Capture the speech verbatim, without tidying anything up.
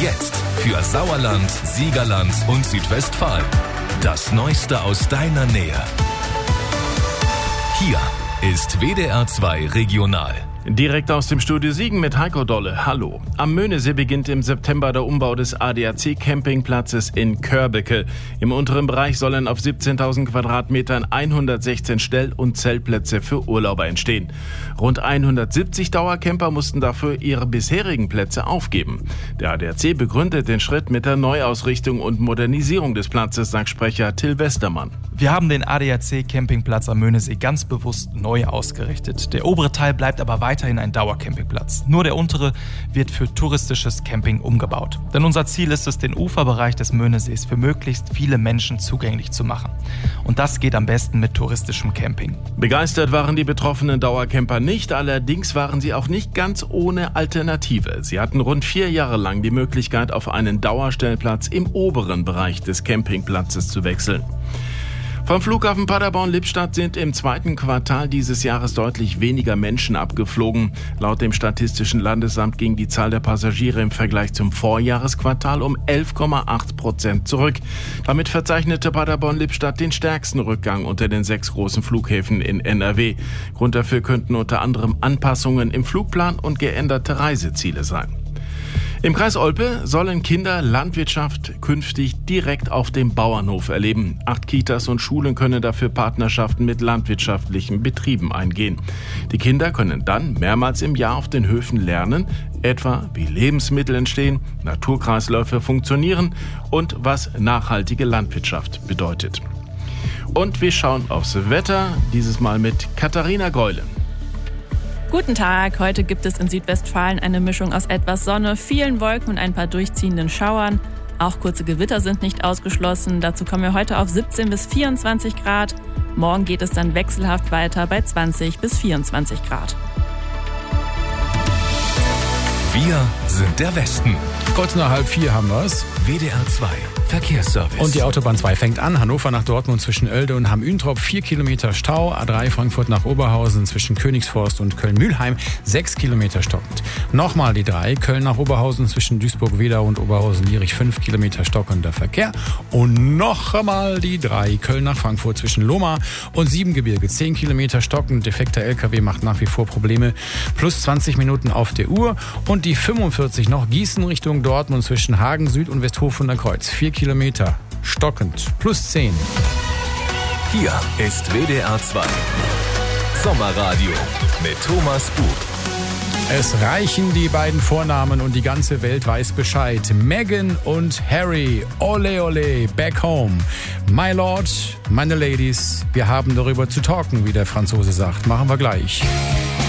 Jetzt für Sauerland, Siegerland und Südwestfalen. Das Neueste aus deiner Nähe. Hier ist W D R zwei Regional. Direkt aus dem Studio Siegen mit Heiko Dolle. Hallo. Am Möhnesee beginnt im September der Umbau des A D A C-Campingplatzes in Körbecke. Im unteren Bereich sollen auf siebzehntausend Quadratmetern hundertsechzehn Stell- und Zeltplätze für Urlauber entstehen. Rund hundertsiebzig Dauercamper mussten dafür ihre bisherigen Plätze aufgeben. Der A D A C begründet den Schritt mit der Neuausrichtung und Modernisierung des Platzes, sagt Sprecher Till Westermann. Wir haben den A D A C-Campingplatz am Möhnesee ganz bewusst neu ausgerichtet. Der obere Teil bleibt aber weiterhin ein Dauercampingplatz. Nur der untere wird für touristisches Camping umgebaut. Denn unser Ziel ist es, den Uferbereich des Möhnesees für möglichst viele Menschen zugänglich zu machen. Und das geht am besten mit touristischem Camping. Begeistert waren die betroffenen Dauercamper nicht, allerdings waren sie auch nicht ganz ohne Alternative. Sie hatten rund vier Jahre lang die Möglichkeit, auf einen Dauerstellplatz im oberen Bereich des Campingplatzes zu wechseln. Vom Flughafen Paderborn-Lippstadt sind im zweiten Quartal dieses Jahres deutlich weniger Menschen abgeflogen. Laut dem Statistischen Landesamt ging die Zahl der Passagiere im Vergleich zum Vorjahresquartal um elf Komma acht Prozent zurück. Damit verzeichnete Paderborn-Lippstadt den stärksten Rückgang unter den sechs großen Flughäfen in N R W. Grund dafür könnten unter anderem Anpassungen im Flugplan und geänderte Reiseziele sein. Im Kreis Olpe sollen Kinder Landwirtschaft künftig direkt auf dem Bauernhof erleben. Acht Kitas und Schulen können dafür Partnerschaften mit landwirtschaftlichen Betrieben eingehen. Die Kinder können dann mehrmals im Jahr auf den Höfen lernen, etwa wie Lebensmittel entstehen, Naturkreisläufe funktionieren und was nachhaltige Landwirtschaft bedeutet. Und wir schauen aufs Wetter, dieses Mal mit Katharina Geule. Guten Tag, heute gibt es in Südwestfalen eine Mischung aus etwas Sonne, vielen Wolken und ein paar durchziehenden Schauern. Auch kurze Gewitter sind nicht ausgeschlossen. Dazu kommen wir heute auf siebzehn bis vierundzwanzig Grad. Morgen geht es dann wechselhaft weiter bei zwanzig bis vierundzwanzig Grad. Wir sind der Westen. Kurz nach halb vier haben wir es. W D R zwei Verkehrsservice. Und die Autobahn zwei fängt an. Hannover nach Dortmund zwischen Oelde und Hamm-Üntrop. vier Kilometer Stau. A drei Frankfurt nach Oberhausen zwischen Königsforst und Köln-Mühlheim. sechs Kilometer stockend. Nochmal die drei. Köln nach Oberhausen zwischen Duisburg-Wedau und Oberhausen-Lierich. fünf Kilometer stockender Verkehr. Und noch einmal die drei. Köln nach Frankfurt zwischen Lohmar und Siebengebirge. zehn Kilometer stockend. Defekter L K W macht nach wie vor Probleme. Plus zwanzig Minuten auf der Uhr. Und die fünfundvierzig noch Gießen Richtung Dortmund zwischen Hagen Süd und Westhofunder Kreuz. vier Kilometer stockend. Plus zehn. Hier ist W D R zwei Sommerradio mit Thomas Bub. Es reichen die beiden Vornamen und die ganze Welt weiß Bescheid. Meghan und Harry. Ole ole, back home. My Lord, meine Ladies, wir haben darüber zu talken, wie der Franzose sagt. Machen wir gleich.